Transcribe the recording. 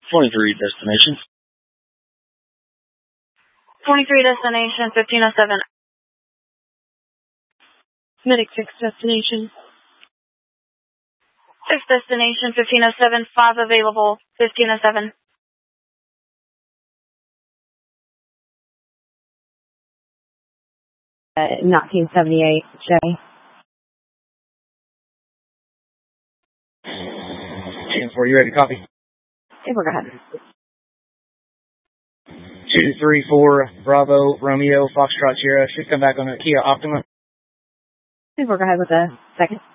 23 destination. 23 destination, 1507. Medic 6 destination. 6 destination, 1507, 5 available, 1507. Uh, 1978, Jay. 10-4, you ready to copy? Super, go ahead. 234 Bravo Romeo Foxtrot Sierra. Should come back on a Kia Optima. Super, go ahead with the second.